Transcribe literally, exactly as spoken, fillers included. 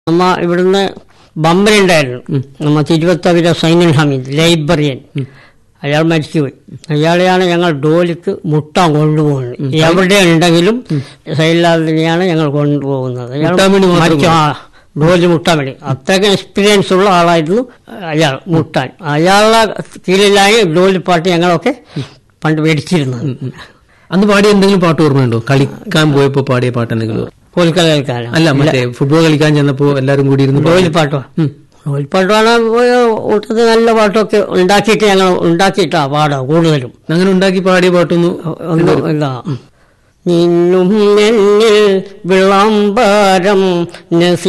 നമ്മ ഇവിടുന്ന് ബമ്പലുണ്ടായിരുന്നു. നമ്മ തിരുവത്തവിര സൈനുൽ ഹമീദ് ലൈബ്രറിയൻ, അയാൾ മരിച്ചുപോയി. അയാളെയാണ് ഞങ്ങൾ ഡോലിക്ക് മുട്ടാൻ കൊണ്ടുപോകുന്നത്. എവിടെ ഉണ്ടെങ്കിലും സൈലാദിനെയാണ് ഞങ്ങൾ കൊണ്ടുപോകുന്നത്. അയാൾ ഡോലി മുട്ടാൻ വേണ്ടി അത്രയ്ക്ക് എക്സ്പീരിയൻസ് ഉള്ള ആളായിരുന്നു അയാൾ. മുട്ടാൻ അയാളുടെ കീഴിലായി ഡോലി പാട്ട് ഞങ്ങളൊക്കെ പണ്ട് മേടിച്ചിരുന്നത്. അന്ന് പാടിയ എന്തെങ്കിലും പാട്ട് ഓർമ്മയുണ്ടോ? കളിക്കാൻ പോയപ്പോ പാടിയ പാട്ട് എന്തെങ്കിലും? കോൽക്കളി കളിക്കാനോ? അല്ല, മറ്റേ ഫുട്ബോൾ കളിക്കാൻ ചെന്നപ്പോ എല്ലാരും കൂടി ഇരുന്ന് ഡോലിപ്പാട്ടോ ഡോലിപ്പാട്ടാണ്. കൂട്ടത്തിൽ നല്ല പാട്ടൊക്കെ ഉണ്ടാക്കിയിട്ട് ഞങ്ങൾ ഉണ്ടാക്കിയിട്ടാ പാടാ കൂടുതലും. അങ്ങനെ ഉണ്ടാക്കി പാടിയ പാട്ടൊന്നും ഒന്നും ഇല്ല. നിന്നും എന്നിൽ വിളംബരം